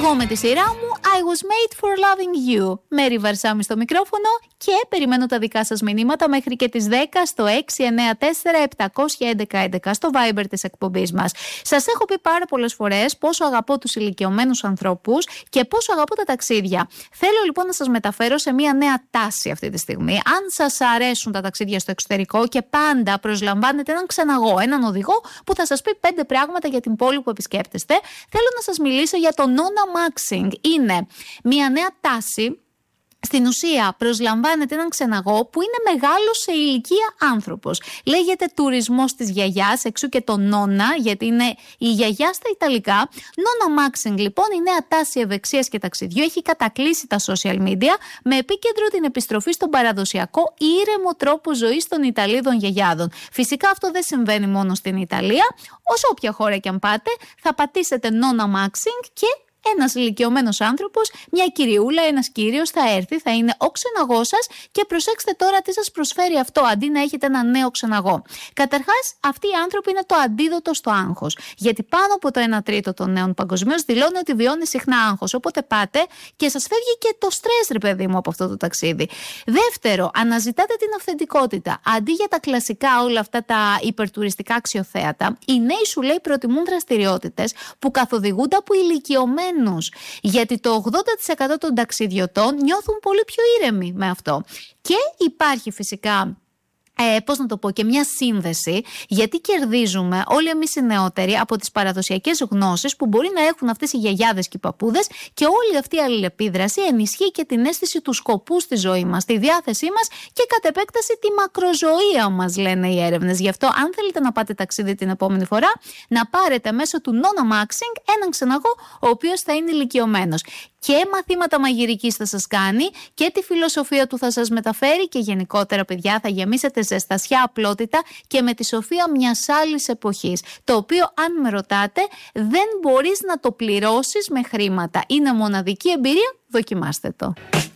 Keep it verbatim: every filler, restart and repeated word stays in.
Εγώ με τη σειρά μου I was made for loving you. Μέρη Βαρσάμι στο μικρόφωνο και περιμένω τα δικά σας μηνύματα μέχρι και τις δέκα στο έξι εννέα τέσσερα επτά ένα ένα έντεκα στο Viber της εκπομπής μας. Σας έχω πει πάρα πολλές φορές πόσο αγαπώ τους ηλικιωμένους ανθρώπους και πόσο αγαπώ τα ταξίδια. Θέλω λοιπόν να σας μεταφέρω σε μια νέα τάση αυτή τη στιγμή. Αν σας αρέσουν τα ταξίδια στο εξωτερικό και πάντα προσλαμβάνετε έναν ξεναγό, έναν οδηγό που θα σας πει πέντε πράγματα για την πόλη που επισκέπτεστε, θέλω να σας μιλήσω για το Nona-Maxing. Είναι μια νέα τάση. Στην ουσία προσλαμβάνεται έναν ξεναγό που είναι μεγάλος σε ηλικία άνθρωπος. Λέγεται τουρισμός της γιαγιάς, εξού και το νόνα, γιατί είναι η γιαγιά στα Ιταλικά. Nona-Maxing λοιπόν, η νέα τάση ευεξίας και ταξιδιού, έχει κατακλείσει τα social media με επίκεντρο την επιστροφή στον παραδοσιακό ήρεμο τρόπο ζωής των Ιταλίδων γιαγιάδων. Φυσικά αυτό δεν συμβαίνει μόνο στην Ιταλία. Όσο όποια χώρα και αν πάτε, θα πατήσετε Nona-Maxing και ένας ηλικιωμένος άνθρωπος, μια κυριούλα, ένας κύριος θα έρθει, θα είναι ο ξεναγός σας και προσέξτε τώρα τι σας προσφέρει αυτό αντί να έχετε ένα νέο ξεναγό. Καταρχάς, αυτοί οι άνθρωποι είναι το αντίδοτο στο άγχος. Γιατί πάνω από το ένα τρίτο των νέων παγκοσμίως δηλώνει ότι βιώνει συχνά άγχος. Οπότε πάτε και σας φεύγει και το στρες, ρε παιδί μου, από αυτό το ταξίδι. Δεύτερο, αναζητάτε την αυθεντικότητα. Αντί για τα κλασικά όλα αυτά τα υπερτουριστικά αξιοθέατα, οι νέοι σου λέει προτιμούν δραστηριότητες που καθοδηγούνται από ηλικιωμένους. Γιατί το ογδόντα τοις εκατό των ταξιδιωτών νιώθουν πολύ πιο ήρεμοι με αυτό. Και υπάρχει φυσικά Ε, πώς να το πω, και μια σύνδεση, γιατί κερδίζουμε όλοι εμείς οι νεότεροι από τις παραδοσιακές γνώσεις που μπορεί να έχουν αυτές οι γιαγιάδες και οι παππούδες, και όλη αυτή η αλληλεπίδραση ενισχύει και την αίσθηση του σκοπού στη ζωή μας, τη διάθεσή μας και κατ' επέκταση τη μακροζωία μας, λένε οι έρευνες. Γι' αυτό, αν θέλετε να πάτε ταξίδι την επόμενη φορά, να πάρετε μέσω του Nona-Maxing έναν ξεναγό ο οποίος θα είναι ηλικιωμένος. Και μαθήματα μαγειρικής θα σας κάνει και τη φιλοσοφία του θα σας μεταφέρει και γενικότερα, παιδιά, θα γεμίσετε ζεστασιά, απλότητα και με τη σοφία μιας άλλης εποχής. Το οποίο, αν με ρωτάτε, δεν μπορείς να το πληρώσεις με χρήματα. Είναι μοναδική εμπειρία, δοκιμάστε το.